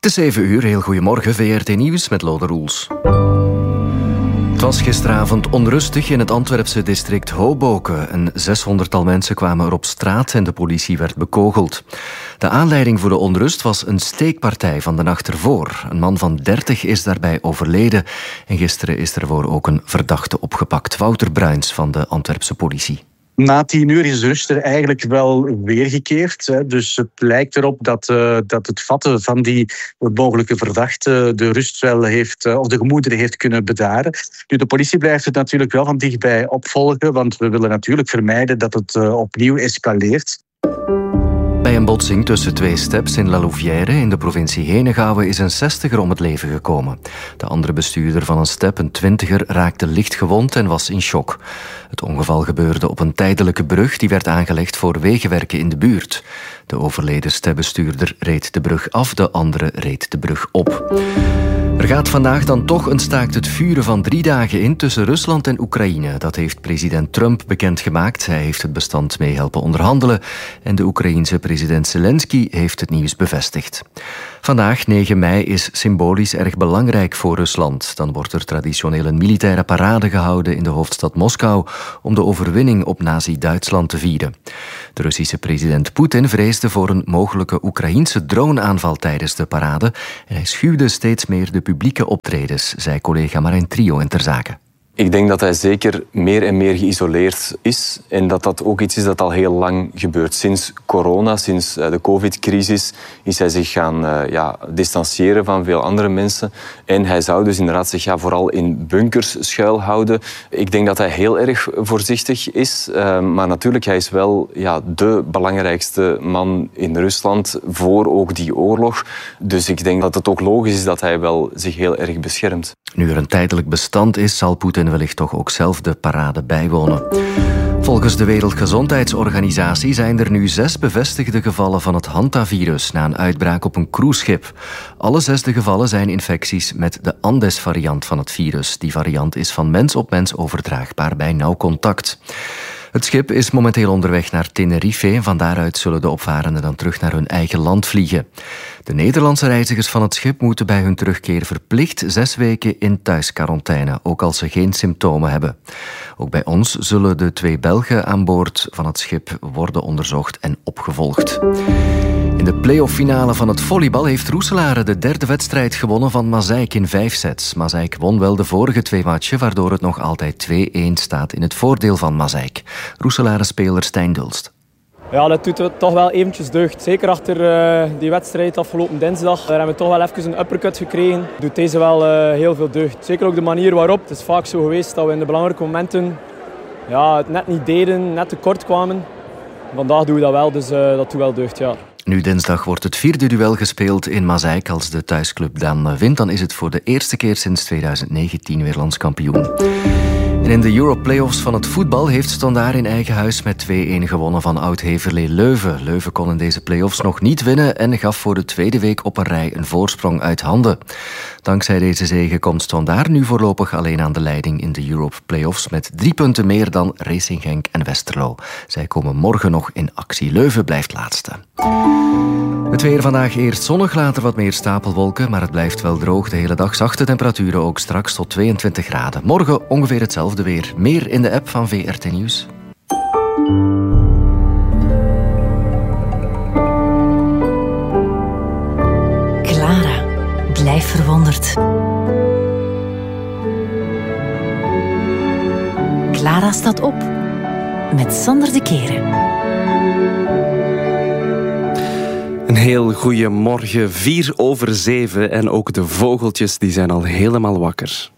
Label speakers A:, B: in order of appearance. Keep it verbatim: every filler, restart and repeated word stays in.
A: Het is zeven uur, heel goedemorgen, V R T Nieuws met Lode Roels. Het was gisteravond onrustig in het Antwerpse district Hoboken. Een zeshonderdtal mensen kwamen er op straat en de politie werd bekogeld. De aanleiding voor de onrust was een steekpartij van de nacht ervoor. Een man van dertig is daarbij overleden. En gisteren is ervoor ook een verdachte opgepakt. Wouter Bruins van de Antwerpse politie.
B: Na tien uur is de rust er eigenlijk wel weergekeerd. Hè. Dus het lijkt erop dat, uh, dat het vatten van die mogelijke verdachte de rust wel heeft, uh, of de gemoederen heeft kunnen bedaren. Nu, de politie blijft het natuurlijk wel van dichtbij opvolgen, want we willen natuurlijk vermijden dat het uh, opnieuw escaleert.
A: Bij een botsing tussen twee steps in La Louvière in de provincie Henegouwen is een zestiger om het leven gekomen. De andere bestuurder van een step, een twintiger, raakte licht gewond en was in shock. Het ongeval gebeurde op een tijdelijke brug die werd aangelegd voor wegenwerken in de buurt. De overleden stepbestuurder reed de brug af, de andere reed de brug op. Er gaat vandaag dan toch een staakt het vuren van drie dagen in tussen Rusland en Oekraïne. Dat heeft president Trump bekendgemaakt. Hij heeft het bestand mee helpen onderhandelen. En de Oekraïense president Zelensky heeft het nieuws bevestigd. Vandaag, negen mei, is symbolisch erg belangrijk voor Rusland. Dan wordt er traditioneel een militaire parade gehouden in de hoofdstad Moskou om de overwinning op nazi-Duitsland te vieren. De Russische president Poetin vreesde voor een mogelijke Oekraïense droneaanval tijdens de parade en hij schuwde steeds meer de publieke optredens, zei collega Marijn Trio in Ter Zake.
C: Ik denk dat hij zeker meer en meer geïsoleerd is en dat dat ook iets is dat al heel lang gebeurt. Sinds corona, sinds de covid-crisis, is hij zich gaan uh, ja, distancieren van veel andere mensen. En hij zou dus inderdaad zich ja, vooral in bunkers schuilhouden. Ik denk dat hij heel erg voorzichtig is, uh, maar natuurlijk, hij is wel ja, de belangrijkste man in Rusland voor ook die oorlog. Dus ik denk dat het ook logisch is dat hij wel zich heel erg beschermt.
A: Nu er een tijdelijk bestand is, zal Poetin wellicht toch ook zelf de parade bijwonen. Volgens de Wereldgezondheidsorganisatie zijn er nu zes bevestigde gevallen van het hantavirus na een uitbraak op een cruiseschip. Alle zes de gevallen zijn infecties met de Andes-variant van het virus. Die variant is van mens op mens overdraagbaar bij nauw contact. Het schip is momenteel onderweg naar Tenerife. Van daaruit zullen de opvarenden dan terug naar hun eigen land vliegen. De Nederlandse reizigers van het schip moeten bij hun terugkeer verplicht zes weken in thuisquarantaine, ook als ze geen symptomen hebben. Ook bij ons zullen de twee Belgen aan boord van het schip worden onderzocht en opgevolgd. In de play-off-finale van het volleybal heeft Roeselare de derde wedstrijd gewonnen van Mazeik in vijf sets. Mazeik won wel de vorige twee matchen, waardoor het nog altijd twee-een staat in het voordeel van Mazeik. Roeselare-speler Stijn Dulst.
D: Ja, dat doet toch wel eventjes deugd. Zeker achter uh, die wedstrijd afgelopen dinsdag. Daar hebben we toch wel even een uppercut gekregen. Doet deze wel uh, heel veel deugd. Zeker ook de manier waarop. Het is vaak zo geweest dat we in de belangrijke momenten ja, het net niet deden, net tekort kwamen. Vandaag doen we dat wel, dus uh, dat doet wel deugd, ja.
A: Nu dinsdag wordt het vierde duel gespeeld in Mazeik. Als de thuisclub dan wint, dan is het voor de eerste keer sinds twintig negentien weer landskampioen. En in de Euro-playoffs van het voetbal heeft Standaard in eigen huis met twee-een gewonnen van oud-Heverlee Leuven. Leuven kon in deze playoffs nog niet winnen en gaf voor de tweede week op een rij een voorsprong uit handen. Dankzij deze zege komt Standaard nu voorlopig alleen aan de leiding in de Euro-playoffs met drie punten meer dan Racing Genk en Westerlo. Zij komen morgen nog in actie. Leuven blijft laatste. Het weer vandaag eerst zonnig, later wat meer stapelwolken, maar het blijft wel droog. De hele dag zachte temperaturen, ook straks tot tweeëntwintig graden. Morgen ongeveer hetzelfde weer. Meer in de app van V R T Nieuws.
E: Clara, blijf verwonderd. Clara staat op met Sander de Keren.
F: Een heel goede morgen, vier over zeven en ook de vogeltjes die zijn al helemaal wakker.